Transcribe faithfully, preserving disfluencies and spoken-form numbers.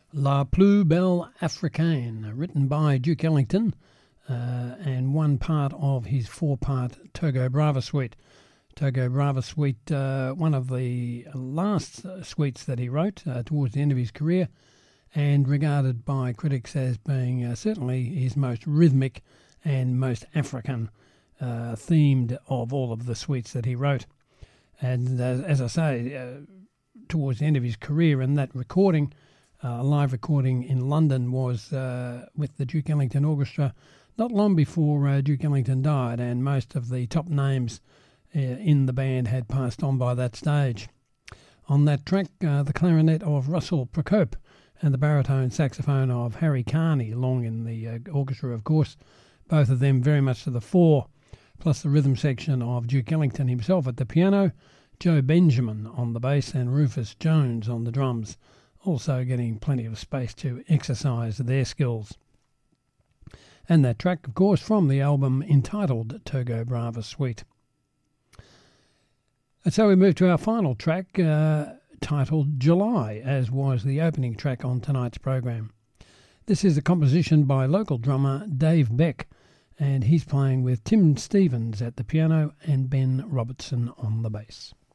La Plus Belle Africaine, written by Duke Ellington, uh, and one part of his four-part Togo Brava suite. Togo Brava suite, uh, one of the last suites that he wrote uh, towards the end of his career, and regarded by critics as being uh, certainly his most rhythmic and most African uh, themed of all of the suites that he wrote. And uh, as I say, uh, towards the end of his career, and that recording, uh, a live recording in London, was uh, with the Duke Ellington Orchestra not long before uh, Duke Ellington died, and most of the top names uh, in the band had passed on by that stage. On that track, uh, the clarinet of Russell Procope and the baritone saxophone of Harry Carney, long in the uh, orchestra, of course, both of them very much to the fore, plus the rhythm section of Duke Ellington himself at the piano, Joe Benjamin on the bass, and Rufus Jones on the drums, also getting plenty of space to exercise their skills. And that track, of course, from the album entitled Togo Brava Suite. And so we move to our final track, uh, titled July, as was the opening track on tonight's program. This is a composition by local drummer Dave Beck, and he's playing with Tim Stevens at the piano and Ben Robertson on the bass.